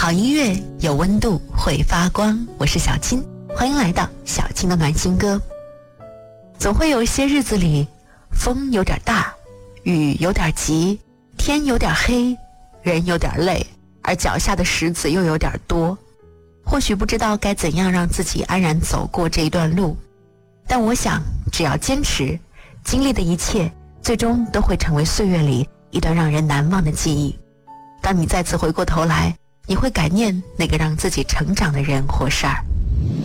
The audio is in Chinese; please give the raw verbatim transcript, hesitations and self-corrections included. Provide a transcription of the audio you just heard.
好音乐有温度，会发光。我是小青，欢迎来到小青的暖心歌。总会有一些日子里，风有点大，雨有点急，天有点黑，人有点累，而脚下的石子又有点多。或许不知道该怎样让自己安然走过这一段路，但我想只要坚持，经历的一切最终都会成为岁月里一段让人难忘的记忆。当你再次回过头来，你会感念那个让自己成长的人或事儿。